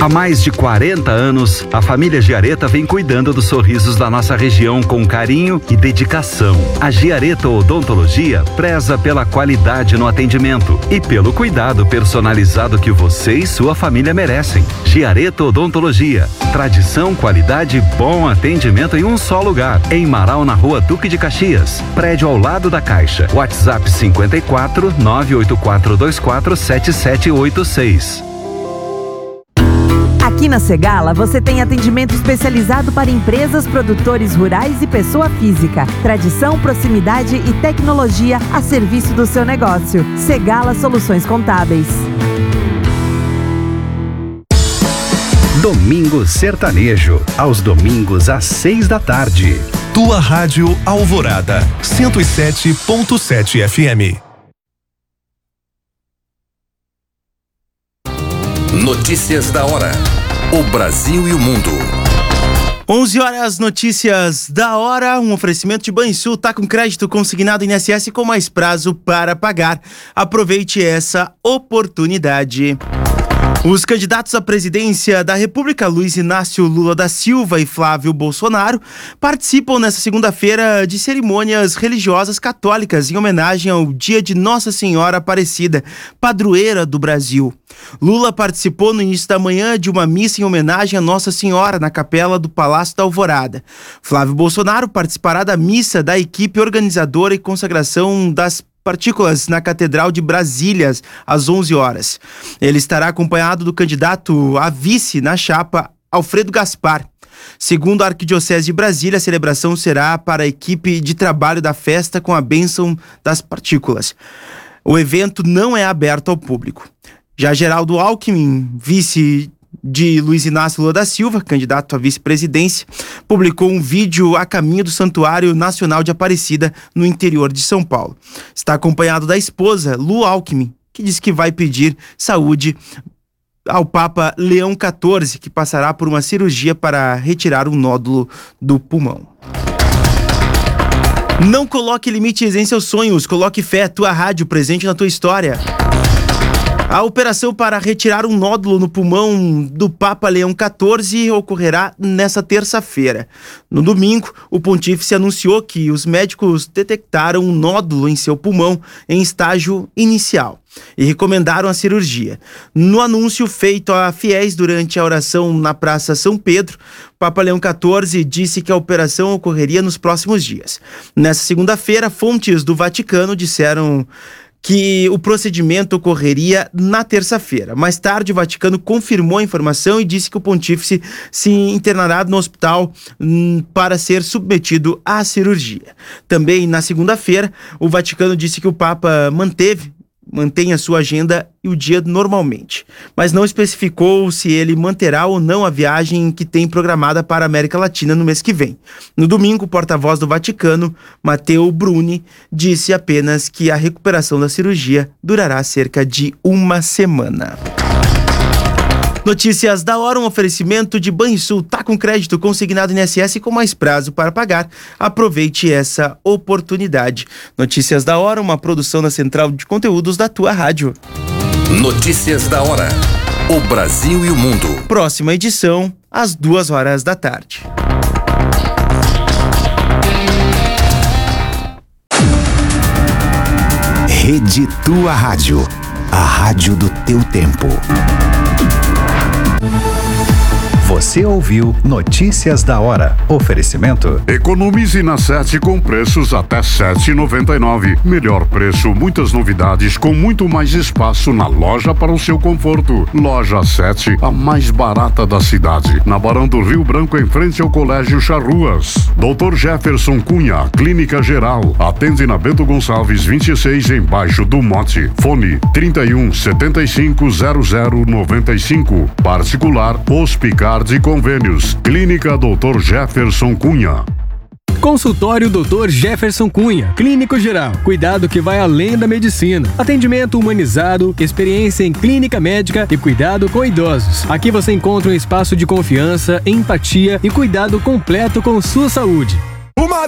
Há mais de 40 anos, a família Giareta vem cuidando dos sorrisos da nossa região com carinho e dedicação. A Giareta Odontologia preza pela qualidade no atendimento e pelo cuidado personalizado que você e sua família merecem. Giareta Odontologia, tradição, qualidade e bom atendimento em um só lugar. Em Marau, na Rua Duque de Caxias, prédio ao lado da Caixa. WhatsApp 54 98424 7786. Aqui na Segala você tem atendimento especializado para empresas, produtores rurais e pessoa física. Tradição, proximidade e tecnologia a serviço do seu negócio. Segala Soluções Contábeis. Domingo Sertanejo, aos domingos às 6 da tarde. Tua Rádio Alvorada, 107.7 FM. Notícias da hora. O Brasil e o mundo. 11 horas, notícias da hora. Um oferecimento de Banrisul. Tá com crédito consignado INSS com mais prazo para pagar. Aproveite essa oportunidade. Os candidatos à presidência da República, Luiz Inácio Lula da Silva e Flávio Bolsonaro, participam nesta segunda-feira de cerimônias religiosas católicas em homenagem ao dia de Nossa Senhora Aparecida, padroeira do Brasil. Lula participou no início da manhã de uma missa em homenagem a Nossa Senhora na capela do Palácio da Alvorada. Flávio Bolsonaro participará da missa da equipe organizadora e consagração das partículas na Catedral de Brasília, às 11 horas. Ele estará acompanhado do candidato a vice na chapa, Alfredo Gaspar. Segundo a Arquidiocese de Brasília, a celebração será para a equipe de trabalho da festa com a bênção das partículas. O evento não é aberto ao público. Já Geraldo Alckmin, vice de Luiz Inácio Lula da Silva, candidato à vice-presidência, publicou um vídeo a caminho do Santuário Nacional de Aparecida, no interior de São Paulo. Está acompanhado da esposa, Lu Alckmin, que diz que vai pedir saúde ao Papa Leão XIV, que passará por uma cirurgia para retirar um nódulo do pulmão. Não coloque limites em seus sonhos, coloque fé, tua rádio presente na tua história. A operação para retirar um nódulo no pulmão do Papa Leão XIV ocorrerá nesta terça-feira. No domingo, o pontífice anunciou que os médicos detectaram um nódulo em seu pulmão em estágio inicial e recomendaram a cirurgia. No anúncio feito a fiéis durante a oração na Praça São Pedro, o Papa Leão XIV disse que a operação ocorreria nos próximos dias. Nessa segunda-feira, fontes do Vaticano disseram que o procedimento ocorreria na terça-feira. Mais tarde, o Vaticano confirmou a informação e disse que o pontífice se internará no hospital para ser submetido à cirurgia. Também na segunda-feira, o Vaticano disse que o Papa mantém a sua agenda e o dia normalmente, mas não especificou se ele manterá ou não a viagem que tem programada para a América Latina no mês que vem. No domingo, o porta-voz do Vaticano, Matteo Bruni, disse apenas que a recuperação da cirurgia durará cerca de uma semana. Notícias da hora, um oferecimento de Banrisul. Tá com crédito consignado INSS com mais prazo para pagar. Aproveite essa oportunidade. Notícias da hora, uma produção da Central de Conteúdos da tua rádio. Notícias da hora. O Brasil e o mundo. Próxima edição, às 2 horas da tarde. Rede Tua Rádio. A rádio do teu tempo. Você ouviu Notícias da Hora. Oferecimento. Economize na 7 com preços até R$ 7,99. Melhor preço, muitas novidades com muito mais espaço na loja para o seu conforto. Loja 7, a mais barata da cidade. Na Barão do Rio Branco, em frente ao Colégio Charruas. Dr. Jefferson Cunha, Clínica Geral. Atende na Bento Gonçalves 26, embaixo do Mote. Fone 31 75 00 95. Particular, Hospicar de Convênios. Clínica Dr. Jefferson Cunha. Consultório Dr. Jefferson Cunha, Clínico Geral. Cuidado que vai além da medicina. Atendimento humanizado, experiência em clínica médica e cuidado com idosos. Aqui você encontra um espaço de confiança, empatia e cuidado completo com sua saúde.